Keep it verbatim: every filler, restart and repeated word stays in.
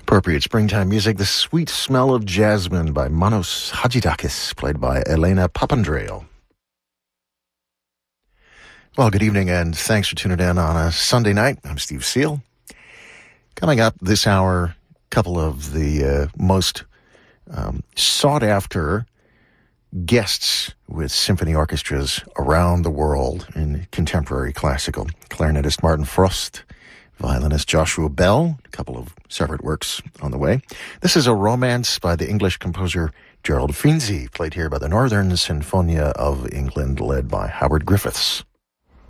Appropriate springtime music, The Sweet Smell of Jasmine by Manos Hadjidakis, played by Elena Papandreou. Well, good evening and thanks for tuning in on a Sunday night. I'm Steve Seal. Coming up this hour, a couple of the uh, most um, sought-after guests with symphony orchestras around the world in contemporary classical. Clarinetist Martin Frost, violinist Joshua Bell, a couple of separate works on the way. This is a romance by the English composer Gerald Finzi, played here by the Northern Sinfonia of England, led by Howard Griffiths.